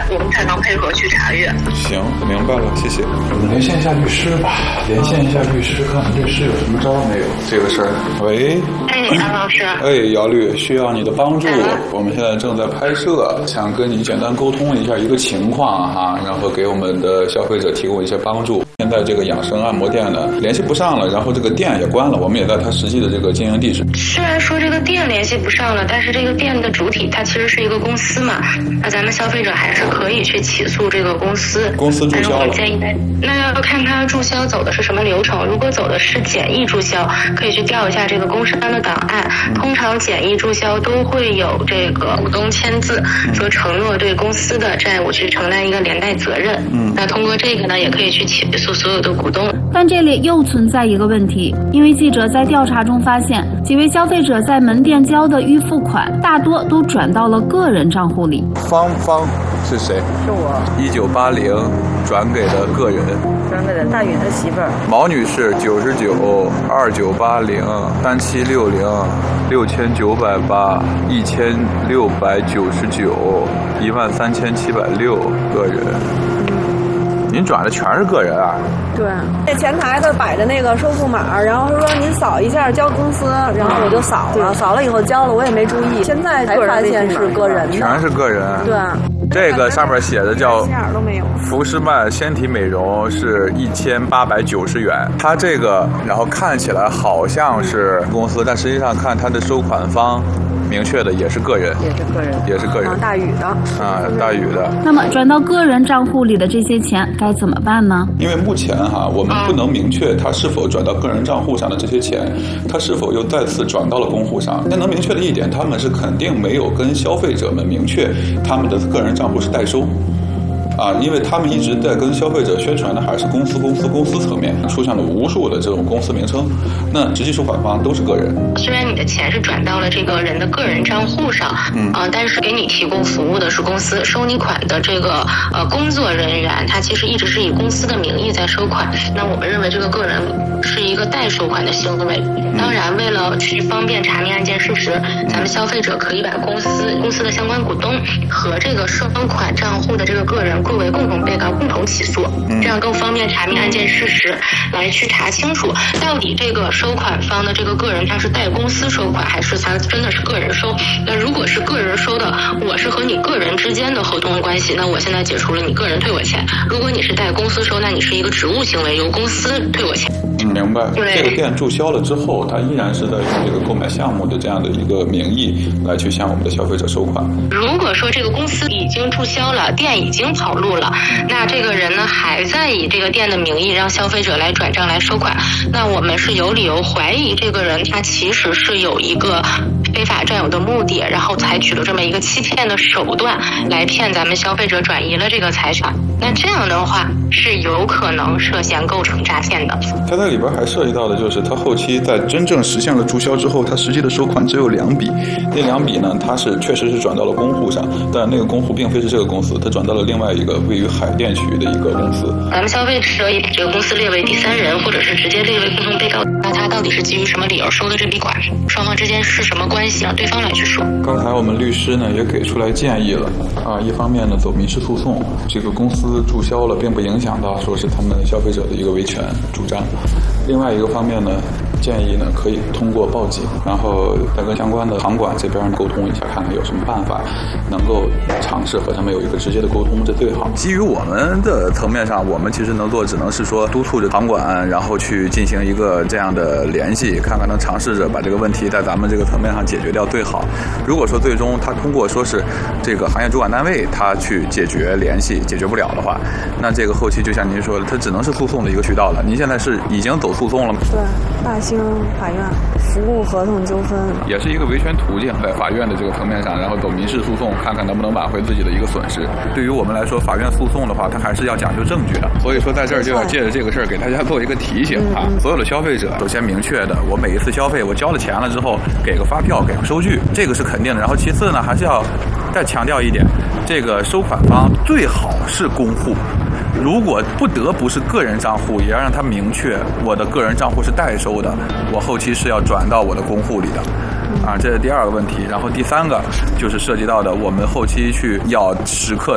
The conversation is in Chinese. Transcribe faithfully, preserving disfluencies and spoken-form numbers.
我们才能配合去查阅。 行，明白了，谢谢。 我们连线一下律师吧，连线一下律师，看看律师有什么招没有这个事儿。 喂， 哎，安老师。 哎，姚律，需要你的帮助。我们现在正在拍摄，想跟你简单沟通一下一个情况哈，然后给我们的消费者提供一些帮助。现在这个养生按摩店呢联系不上了，然后这个店也关了，我们也在它实际的这个经营地址。 虽然说这个店联系不上了，但是这个店的主体它其实是一个公司嘛，那咱们消费者还是可以去起诉这个公司。 公司注销了。 建议那要看他注销走的是什么流程。如果走的是简易注销，可以去调一下这个工商的档案。通常简易注销都会有这个股东签字，说承诺对公司的债务去承担一个连带责任。嗯，那通过这个呢，也可以去起诉所有的股东。 但这里又存在一个问题，因为记者在调查中发现，几位消费者在门店交的预付款大多都转到了个人账户里。 芳芳是谁？ 是我。 一九八零转给了个人。 转给了大允的媳妇儿。 毛女士九十九二九八零三七六零六千九百八一千六百九十九一万三千七百六个人。您转的全是个人啊？ 对，这前台他摆着那个收付码，然后他说您扫一下交公司，然后我就扫了，扫了以后交了，我也没注意，现在才发现是个人的， 全是个人。 对， 这个上面写的叫福诗曼纤体美容是一千八百九十元，它这个然后看起来好像是公司，但实际上看它的收款方。明确的也是个人， 也是个人， 也是个人， 啊、大宇的啊，大宇的。 那么转到个人账户里的这些钱该怎么办呢？ 因为目前哈，我们不能明确他是否转到个人账户上的这些钱，他是否又再次转到了公户上。但能明确的一点，他们是肯定没有跟消费者们明确他们的个人账户是代收。啊，因为他们一直在跟消费者宣传的还是公司、公司、公司层面，出现了无数的这种公司名称，那实际收款方都是个人。 虽然你的钱是转到了这个人的个人账户上，嗯啊、呃，但是给你提供服务的是公司，收你款的这个呃工作人员，他其实一直是以公司的名义在收款。那我们认为这个个人是一个代收款的行为。当然，为了去方便查明案件事实，咱们消费者可以把公司公司的相关股东和这个收款账户的这个个人。作为共同被告共同起诉，这样更方便查明案件事实，来去查清楚到底这个收款方的这个个人他是代公司收款，还是他真的是个人收。那如果是个人收的，我是和你个人之间的合同关系，那我现在解除了，你个人退我钱。如果你是代公司收，那你是一个职务行为，由公司退我钱。 嗯，明白。这个店注销了之后，他依然是在用这个购买项目的这样的一个名义来去向我们的消费者收款。 如果说这个公司已经注销了，店已经跑路了，那这个人呢还在以这个店的名义让消费者来转账来收款，那我们是有理由怀疑这个人他其实是有一个非法占有的目的，然后采取了这么一个欺骗的手段来骗咱们消费者转移了这个财产。那这样的话是有可能涉嫌构成诈骗的。 它在里边还涉及到的就是他后期在真正实现了注销之后，他实际的收款只有两笔，那两笔呢他是确实是转到了公户上，但那个公户并非是这个公司，他转到了另外一个位于海淀区的一个公司。 咱们消费者以这个公司列为第三人，或者是直接列为共同被告，那他到底是基于什么理由收的这笔款？双方之间是什么关系？让对方来去说。 刚才我们律师呢也给出来建议了啊，一方面呢走民事诉讼，这个公司注销了，并不影响到说是他们消费者的一个维权主张。另外一个方面呢，建议呢可以通过报警，然后再跟相关的场馆这边沟通一下，看看有什么办法能够尝试和他们有一个直接的沟通，这最好。基于我们的层面上，我们其实能做只能是说督促着场馆，然后去进行一个这样的联系，看看能尝试着把这个问题在咱们这个层面上解决掉最好。如果说最终他通过说是这个行业主管单位他去解决联系解决不了的话，那这个后期就像您说的，它只能是诉讼的一个渠道了。您现在是已经走诉讼了吗？ 对，大兴法院服务合同纠纷也是一个维权途径，在法院的这个层面上，然后走民事诉讼，看看能不能挽回自己的一个损失。对于我们来说，法院诉讼的话，它还是要讲究证据的。所以说，在这儿就要借着这个事儿给大家做一个提醒啊！所有的消费者，首先明确的，我每一次消费，我交了钱了之后，给个发票，给个收据，这个是肯定的。然后其次呢，还是要再强调一点，这个收款方最好是公户。如果不得不是个人账户，也要让他明确我的个人账户是代收的，我后期是要转到我的公户里的啊，这是第二个问题。然后第三个就是涉及到的，我们后期去要时刻